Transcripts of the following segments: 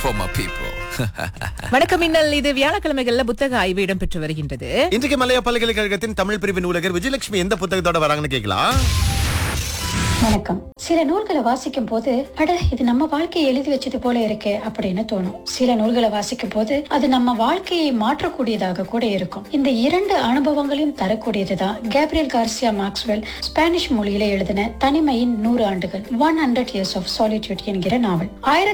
for my people. வணக்கம் இன்னல். இது வியாழக்கிழமைகள்ல புத்தக ஆய்வு இடம்பெற்று வருகின்றது. இன்றைக்கு மலையா பல்கலைக்கழகத்தின் தமிழ் பிரிவு நூலகர் விஜயலட்சுமி எந்த புத்தகத்தோட வராங்கன்னு கேட்கலாம். வணக்கம். சில நூல்களை வாசிக்கும் போது அட இது நம்ம வாழ்க்கையை எழுதி வச்சது போல இருக்கே அப்படின்னு தோணும். சில நூல்களை வாசிக்கும் போது அது நம்ம வாழ்க்கையை மாற்றக்கூடியதாக கூட இருக்கும். இந்த இரண்டு அனுபவங்களையும் தரக்கூடியதுதான் கேப்ரியல் கார்சியா மார்க்ஸ்வெல் ஸ்பானிஷ் மொழியில எழுதின தனிமையின் 100 ஆண்டுகள் 100 Years of Solitude என்கிற நாவல்.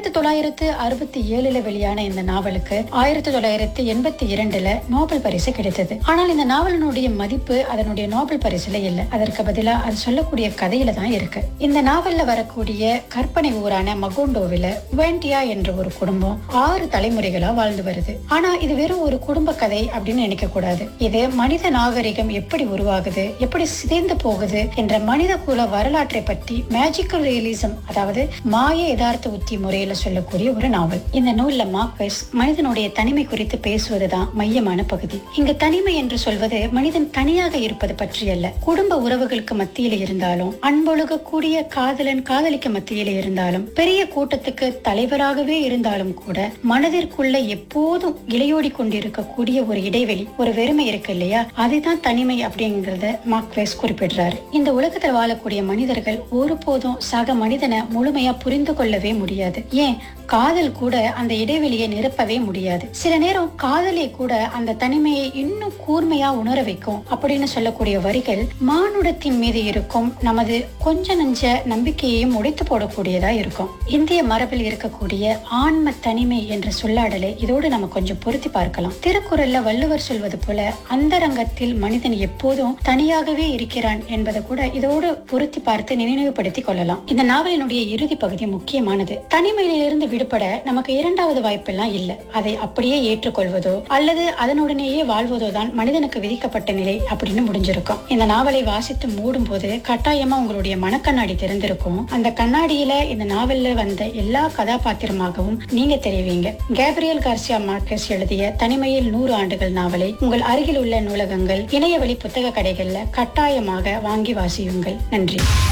1967 வெளியான இந்த நாவலுக்கு 1982 நோபல் பரிசு கிடைத்தது. ஆனால் இந்த நாவலினுடைய மதிப்பு அதனுடைய நோபல் பரிசுல இல்ல. அதற்கு பதிலா அது சொல்லக்கூடிய கதையில தான் இருக்கு. இந்த நாவல்ல வரக்கூடிய கற்பனை ஊரான மகோண்டோவில வெண்டியா என்ற ஒரு குடும்பம் 6 தலைமுறைகளா வாழ்ந்து வருது. ஆனா இது வெறும் ஒரு குடும்ப கதை அப்படின்னு நினைக்க கூடாது. இது மனித நாகரிகம் எப்படி உருவாகுது, எப்படி சிதைந்து போகுது என்ற மனித குல வரலாற்றை பற்றி மேஜிக்கல் ரியலிசம், அதாவது மாய யதார்த்த உத்தி முறையில சொல்லக்கூடிய ஒரு நாவல். இந்த நூல்ல மார்க்வெஸ் மனிதனுடைய தனிமை குறித்து பேசுவதுதான் மையமான பகுதி. இங்க தனிமை என்று சொல்வது மனிதன் தனியாக இருப்பது பற்றி அல்ல. குடும்ப உறவுகளுக்கு மத்தியில இருந்தாலும், அன்பொழுக கூடிய காதலன் காதலிக்க மத்தியில இருந்தாலும், பெரிய கூட்டத்துக்கு தலைவராகவே இருந்தாலும் கூட மனதிற்குள்ள எப்போதும் இளையோடி கொண்டிருக்கக்கூடிய ஒரு இடைவெளி, ஒரு வெறுமை இருக்கு இல்லையா, அதுதான் தனிமை அப்படிங்கறத மார்க்வெஸ் குறிப்பிடுறாரு. இந்த உலகத்தில் வாழக்கூடிய மனிதர்கள் ஒருபோதும் சக மனிதனை முழுமையா புரிந்து கொள்ளவே முடியாது. ஏன் காதல் கூட அந்த இடைவெளியை நிரப்பவே முடியாது. சில நேரம் காதலே கூட அந்த தனிமையை இன்னும் கூர்மையா உணர வைக்கும் அப்படின்னு சொல்லக்கூடிய வரிகள் மானுடத்தின் மீது இருக்கும் நமது கொஞ்ச நஞ்ச நம்பிக்கையையும் உடைத்து போடக்கூடியதா இருக்கும். இந்திய மரபில் இருக்கக்கூடிய ஆன்ம தனிமை என்ற சொல்லாடலை இதோடு நம்ம கொஞ்சம் பொருத்தி பார்க்கலாம். திருக்குறள்ல வள்ளுவர் சொல்வது போல அந்தரங்கத்தில் மனிதன் எப்போதும் தனியாகவே இருக்கிறான் என்பதை கூட இதோடு பொருத்தி பார்த்து நினைவுபடுத்திக் கொள்ளலாம். இந்த நாவலினுடைய இறுதி பகுதி முக்கியமானது. தனிமையிலிருந்து விடுபட நமக்கு இரண்டாவது வாய்ப்பெல்லாம் இல்ல. அதை அப்படியே ஏற்றுக்கொள்வதோ அல்லது அதனுடனேயே வாழ்வதோ தான் மனிதனுக்கு விதிக்கப்பட்ட நிலை அப்படின்னு முடிஞ்சிருக்கும். இந்த நாவலை வாசித்து மூடும் போது கட்டாயமா உங்களுடைய மனக்கண்ணாடி திறந்திருக்கும். அந்த கண்ணாடியில இந்த நாவல்ல வந்த எல்லா கதாபாத்திரமாகவும் நீங்க தெரிவிங்க. கேப்ரியல் கார்சியா மார்க்வெஸ் எழுதிய தனிமையில் 100 ஆண்டுகள் நாவலை உங்கள் அருகில் உள்ள நூலகங்கள், இணையவழி புத்தக கடைகள்ல கட்டாயமாக வாங்கி வாசியுங்கள். நன்றி.